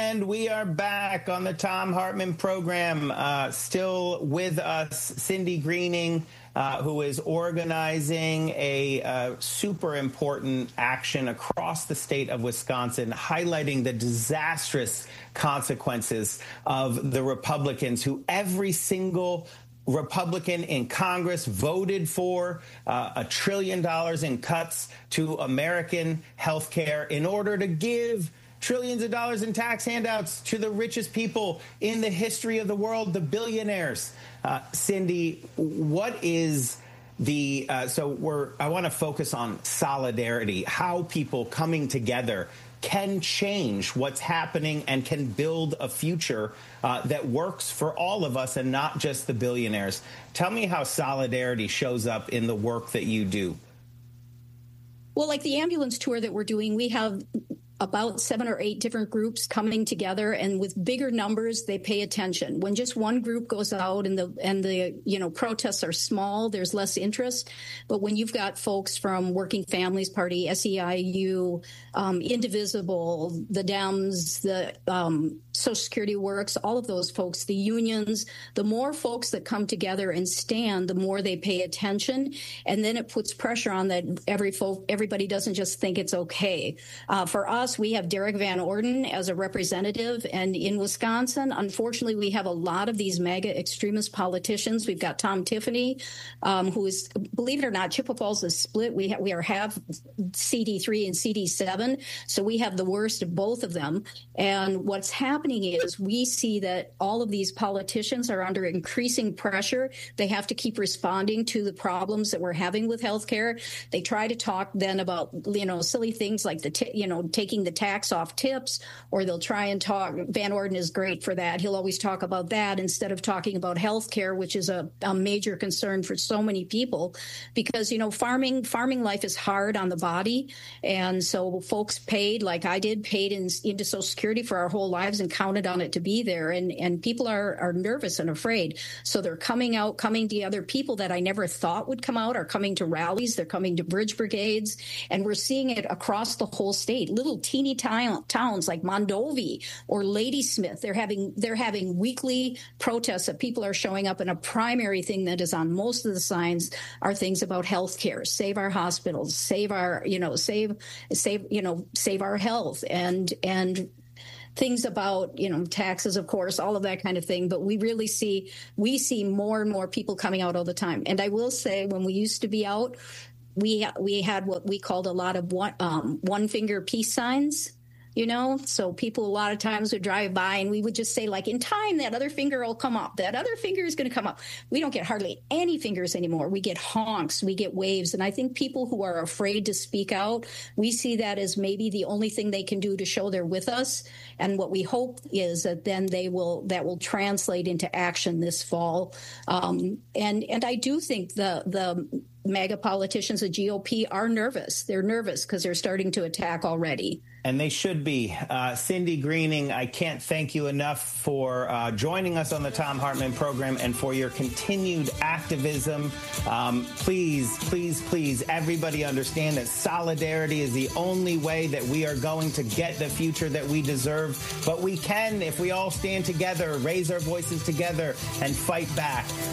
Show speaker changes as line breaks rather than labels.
And we are back on the Thom Hartmann program. Still with us, Cindy Greening, who is organizing a super important action across the state of Wisconsin, highlighting the disastrous consequences of the Republicans who every single Republican in Congress voted for $1 trillion in cuts to American health care in order to give trillions of dollars in tax handouts to the richest people in the history of the world, the billionaires. Cindy, what is the I want to focus on solidarity, how people coming together can change what's happening and can build a future that works for all of us and not just the billionaires. Tell me how solidarity shows up in the work that you do.
Well, like the ambulance tour that we're doing, we have about 7 or 8 different groups coming together, and with bigger numbers, they pay attention. When just one group goes out and the protests are small, there's less interest. But when you've got folks from Working Families Party, SEIU, Indivisible, the Dems, the Social Security Works, all of those folks, the unions, the more folks that come together and stand, the more they pay attention. And then it puts pressure on that everybody doesn't just think it's okay. For us, we have Derek Van Orden as a representative, and in Wisconsin, unfortunately, we have a lot of these MAGA extremist politicians. We've got Tom Tiffany, who is, believe it or not, Chippewa Falls is split. We have CD3 and CD7, so we have the worst of both of them. And what's happening is we see that all of these politicians are under increasing pressure. They have to keep responding to the problems that we're having with healthcare. They try to talk then about silly things like taking the tax off tips, or they'll try and talk. Van Orden is great for that. He'll always talk about that instead of talking about health care, which is a major concern for so many people, because, farming life is hard on the body. And so folks paid, like I did, paid into Social Security for our whole lives and counted on it to be there. And people are nervous and afraid. So they're coming together. People that I never thought would come out are coming to rallies. They're coming to bridge brigades. And we're seeing it across the whole state. Little teeny towns like Mondovi or Ladysmith, they're having weekly protests that people are showing up, and a primary thing that is on most of the signs are things about health care, save our hospitals, save our save our health, and things about, taxes, of course, all of that kind of thing. But we see more and more people coming out all the time. And I will say, when we used to be out, we had what we called a lot of one finger peace signs, so people a lot of times would drive by and we would just say, like, in time, that other finger will come up. That other finger is going to come up. We don't get hardly any fingers anymore. We get honks, we get waves. And I think people who are afraid to speak out, we see that as maybe the only thing they can do to show they're with us. And what we hope is that then that will translate into action this fall. And I do think the MAGA politicians, the GOP, are nervous. They're nervous because they're starting to attack already.
And they should be. Cindy Greening, I can't thank you enough for joining us on the Thom Hartmann program and for your continued activism. Please, everybody understand that solidarity is the only way that we are going to get the future that we deserve. But we can, if we all stand together, raise our voices together, and fight back.